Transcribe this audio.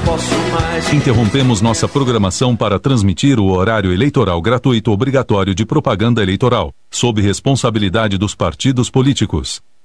posso mais. Interrompemos nossa programação para transmitir o horário eleitoral gratuito obrigatório de propaganda eleitoral, sob responsabilidade dos partidos políticos.